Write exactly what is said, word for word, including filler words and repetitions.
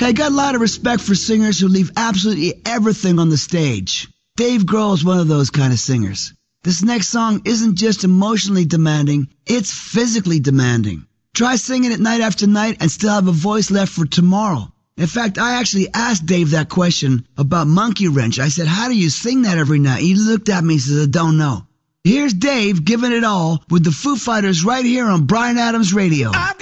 Hey, I got a lot of respect for singers who leave absolutely everything on the stage. Dave Grohl is one of those kind of singers. This next song isn't just emotionally demanding, it's physically demanding. Try singing it night after night and still have a voice left for tomorrow. In fact, I actually asked Dave that question about Monkey Wrench. I said, how do you sing that every night? He looked at me and said, I don't know. Here's Dave giving it all with the Foo Fighters right here on Bryan Adams Radio. I've